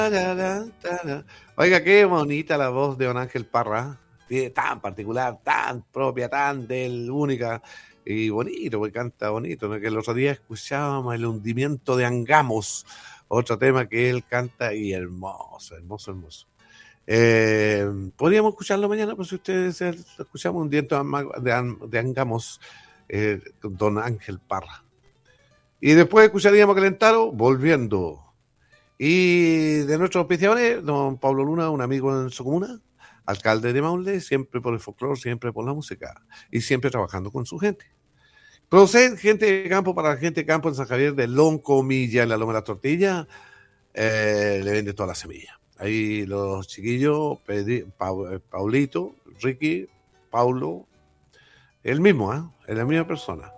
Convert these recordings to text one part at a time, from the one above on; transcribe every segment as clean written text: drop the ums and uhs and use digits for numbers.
Oiga, qué bonita la voz de don Ángel Parra. Tan particular, tan propia, tan del única. Y bonito, porque canta bonito, ¿no? Que el otro día escuchábamos El hundimiento de Angamos, otro tema que él canta y hermoso, hermoso, hermoso. Podríamos escucharlo mañana, pues si ustedes escuchamos un diente de Angamos, con don Ángel Parra. Y después escucharíamos Calentaro volviendo. Y de nuestros auspiciadores, don Pablo Luna, un amigo en su comuna, alcalde de Maule, siempre por el folclore, siempre por la música y siempre trabajando con su gente. Proced, gente de campo para la gente de campo en San Javier de Loncomilla, en la Loma de la Tortilla, le vende toda la semilla. Ahí los chiquillos, Paulito, Ricky, Paulo, el mismo, es la misma persona.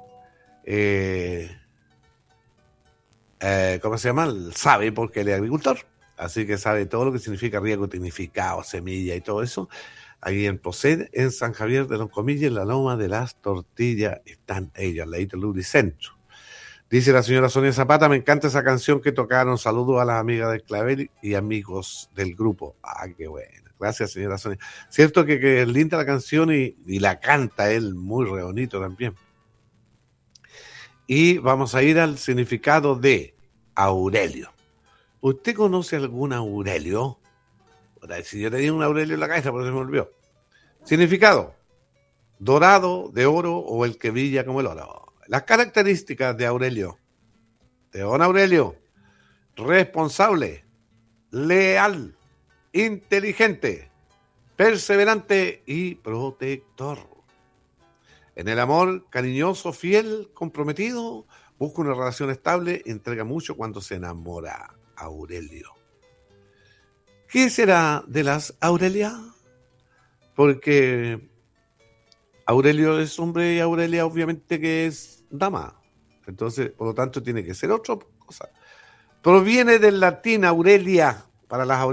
¿Cómo se llama? Sabe porque él es agricultor, así que sabe todo lo que significa riego tecnificado, semilla y todo eso. Ahí en Proced, en San Javier de Loncomilla, en la Loma de las Tortillas, están ellos, al ladito del Lubricentro. Dice la señora Sonia Zapata, me encanta esa canción que tocaron, saludos a las amigas del Clavel y amigos del grupo. Qué bueno, gracias señora Sonia. Cierto que es linda la canción y la canta él muy re bonito también. Y vamos a ir al significado de Aurelio. ¿Usted conoce algún Aurelio? Si yo tenía un Aurelio en la cabeza, pero se me olvidó. Significado: dorado, de oro o el que brilla como el oro. Las características de Aurelio. De don Aurelio: responsable, leal, inteligente, perseverante y protector. En el amor, cariñoso, fiel, comprometido, busca una relación estable, entrega mucho cuando se enamora. Aurelio. ¿Qué será de las Aurelia? Porque Aurelio es hombre y Aurelia obviamente que es dama. Entonces, por lo tanto, tiene que ser otra cosa. Proviene del latín Aurelia, para las